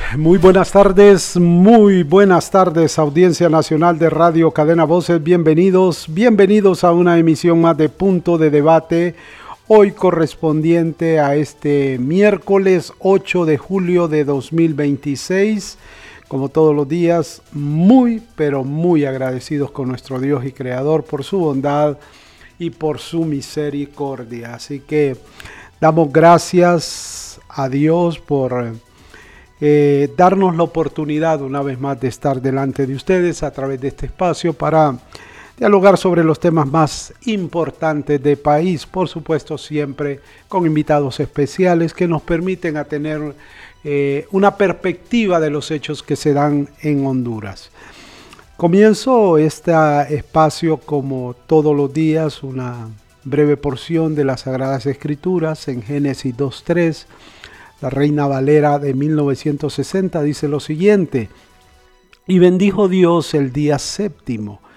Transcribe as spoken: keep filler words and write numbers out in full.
Muy buenas tardes, muy buenas tardes, audiencia nacional de Radio Cadena Voces. Bienvenidos, bienvenidos a una emisión más de Punto de Debate, hoy correspondiente a este miércoles ocho de julio de dos mil veintiséis. Como todos los días, muy, pero muy agradecidos con nuestro Dios y Creador por su bondad y por su misericordia. Así que damos gracias a Dios por eh, darnos la oportunidad una vez más de estar delante de ustedes a través de este espacio para dialogar sobre los temas más importantes del país, por supuesto siempre con invitados especiales que nos permiten a tener eh, una perspectiva de los hechos que se dan en Honduras. Comienzo este espacio como todos los días, una breve porción de las Sagradas Escrituras en Génesis dos tres. La Reina Valera de mil novecientos sesenta dice lo siguiente: y bendijo Dios el día séptimo